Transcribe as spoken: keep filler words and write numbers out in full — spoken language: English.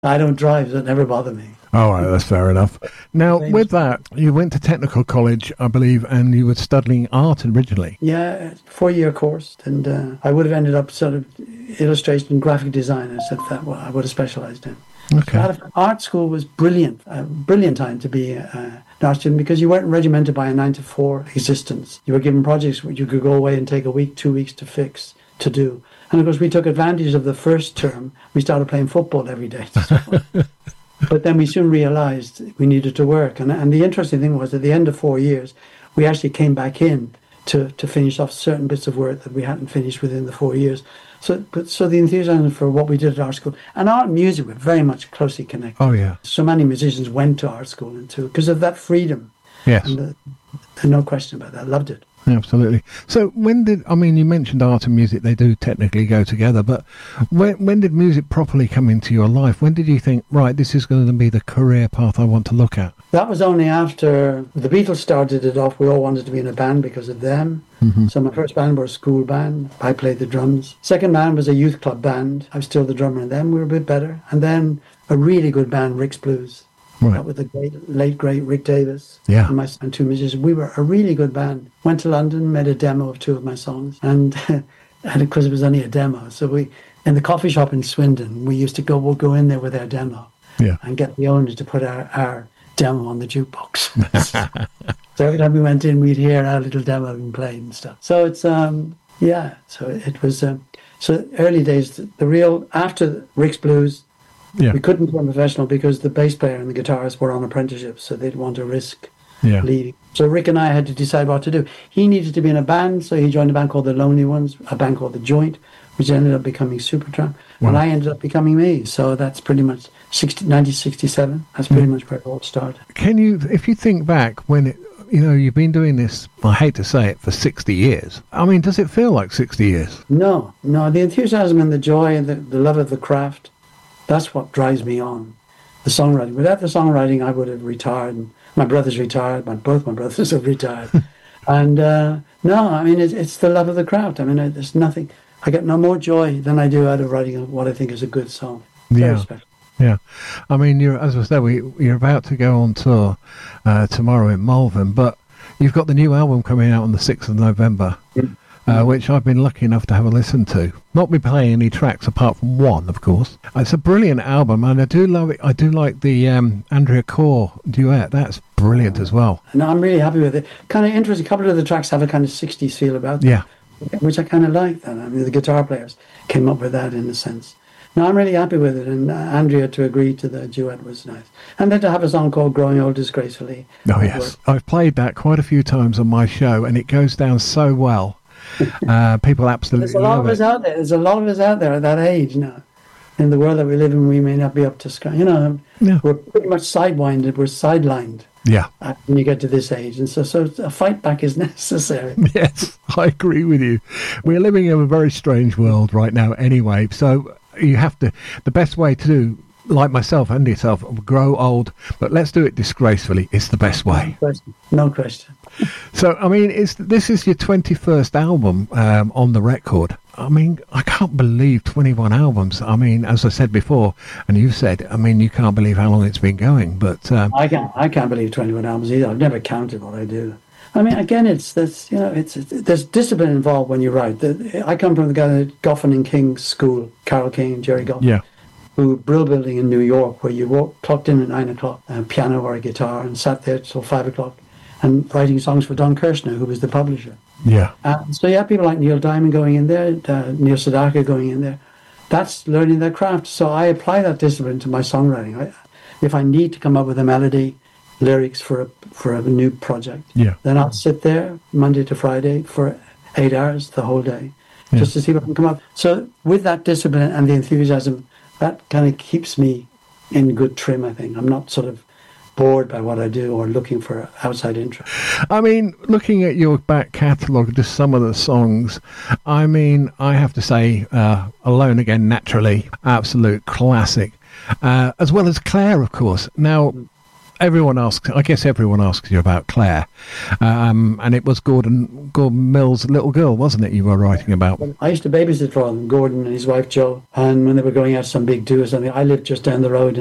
I don't drive, so it never bothered me. All right, that's fair enough. Now, with that, you went to technical college, I believe, and you were studying art originally. Yeah, four-year course, and uh, I would have ended up sort of illustration and graphic design. I said that well, I would have specialised in. Okay. So art school was brilliant, a brilliant time to be uh, an art student because you weren't regimented by a nine to four existence. You were given projects where you could go away and take a week, two weeks to fix, to do. And of course, we took advantage of the first term. We started playing football every day. But then we soon realised we needed to work. And, and the interesting thing was, at the end of four years, we actually came back in to, to finish off certain bits of work that we hadn't finished within the four years. So but so the enthusiasm for what we did at art school, and art and music were very much closely connected. Oh, yeah. So many musicians went to art school and too, because of that freedom. Yes. And the, and no question about that. I loved it. Absolutely. So when did, I mean, you mentioned art and music, they do technically go together, but when when did music properly come into your life? When did you think, right, this is going to be the career path I want to look at? That was only after the Beatles started it off. We all wanted to be in a band because of them. Mm-hmm. So my first band was a school band. I played the drums. Second band was a youth club band. I was still the drummer in them. We were a bit better. And then a really good band, Rick's Blues. Right. With the great, late, great Rick Davis, yeah. and my and two musicians. We were a really good band. Went to London, made a demo of two of my songs, and and because it was only a demo, so we in the coffee shop in Swindon, we used to go we'll go in there with our demo, yeah. and get the owner to put our, our demo on the jukebox. So every time we went in, we'd hear our little demo being played and stuff. So it's um yeah, so it was um, so early days. The, the real after Rick's Blues. Yeah. We couldn't become professional because the bass player and the guitarist were on apprenticeships, so they'd want to risk yeah. leaving. So Rick and I had to decide what to do. He needed to be in a band, so he joined a band called The Lonely Ones, a band called The Joint, which ended up becoming Supertramp, wow. and I ended up becoming me. So that's pretty much nineteen sixty-seven. That's pretty mm. much where it all started. Can you, if you think back when it, you know, you've been doing this, I hate to say it, for sixty years. I mean, does it feel like sixty years? No, no. The enthusiasm and the joy and the, the love of the craft, that's what drives me on. The songwriting. Without the songwriting, I would have retired. And my brother's retired. My, both my brothers have retired. and uh, no, I mean, it's, it's the love of the craft. I mean, there's nothing. I get no more joy than I do out of writing what I think is a good song. Very yeah. special. Yeah. I mean, you're, as I said, we, you're about to go on tour uh, tomorrow in Malvern, but you've got the new album coming out on the sixth of November. Mm. Uh, which I've been lucky enough to have a listen to. Not be playing any tracks apart from one, of course. It's a brilliant album, and I do love it. I do like the um, Andrea Corr duet. That's brilliant as well. No, I'm really happy with it. Kind of interesting. A couple of the tracks have a kind of sixties feel about them. Yeah. Which I kind of like that. I mean, the guitar players came up with that in a sense. No, I'm really happy with it, and uh, Andrea to agree to the duet was nice. And then to have a song called Growing Old Disgracefully. Oh, yes. I've played that quite a few times on my show, and it goes down so well. Uh, people absolutely There's a lot love of us it. out there. There's a lot of us out there at that age now. In the world that we live in, we may not be up to scratch. You know, yeah. we're pretty much sidewinded. We're sidelined. Yeah. Uh, when you get to this age, and so so a fight back is necessary. Yes, I agree with you. We're living in a very strange world right now, anyway. So you have to. The best way to do, like myself and yourself, grow old, but let's do it disgracefully. It's the best way. No question. No question. So, I mean, it's, this is your twenty-first album um, on the record. I mean, I can't believe twenty-one albums. I mean, as I said before, and you said, I mean, you can't believe how long it's been going. But um, I can't. I can't believe twenty-one albums either. I've never counted what I do. I mean, again, it's that's you know, it's, it's there's discipline involved when you write. The, I come from the guy at Goffin and King School, Carol King, Jerry Goffin. Yeah. Who Brill Building in New York, where you walk, clocked in at nine o'clock, a piano or a guitar, and sat there till five o'clock, and writing songs for Don Kirshner, who was the publisher. Yeah. Uh, so you have people like Neil Diamond going in there, uh, Neil Sedaka going in there. That's learning their craft. So I apply that discipline to my songwriting. I, if I need to come up with a melody, lyrics for a for a new project, yeah, then I'll sit there Monday to Friday for eight hours the whole day, yeah. just to see what can come up. So with that discipline and the enthusiasm, that kind of keeps me in good trim, I think. I'm not sort of bored by what I do or looking for outside interest. I mean, looking at your back catalogue, just some of the songs, I mean, I have to say, uh, Alone Again, naturally, absolute classic, uh, as well as Claire, of course. Now, everyone asks, I guess everyone asks you about Claire. Um, and it was Gordon Gordon Mill's little girl, wasn't it, you were writing about? I used to babysit for them, Gordon and his wife Jo. And when they were going out some big do or something, I lived just down the road